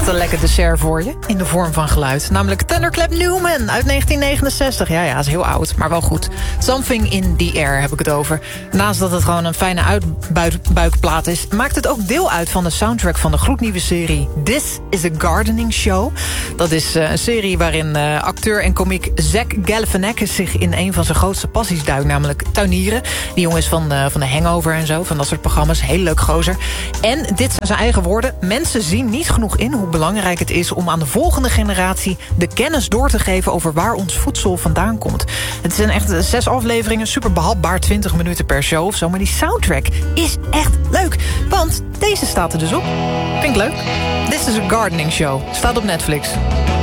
een lekker dessert voor je, in de vorm van geluid. Namelijk Thunderclap Newman uit 1969. Ja, is heel oud, maar wel goed. Something in the Air heb ik het over. Naast dat het gewoon een fijne uitbuikplaat is, maakt het ook deel uit van de soundtrack van de gloednieuwe serie This is a Gardening Show. Dat is een serie waarin acteur en komiek Zach Galifianakis zich in een van zijn grootste passies duikt, namelijk tuinieren. Die jongen is van de Hangover en zo, van dat soort programma's. Heel leuk gozer. En dit zijn zijn eigen woorden. Mensen zien niet genoeg in hoe belangrijk het is om aan de volgende generatie de kennis door te geven over waar ons voedsel vandaan komt. Het zijn echt 6 afleveringen, super behapbaar, 20 minuten per show of zo. Maar die soundtrack is echt leuk. Want deze staat er dus op. Vind ik leuk. This is a Gardening Show. Staat op Netflix.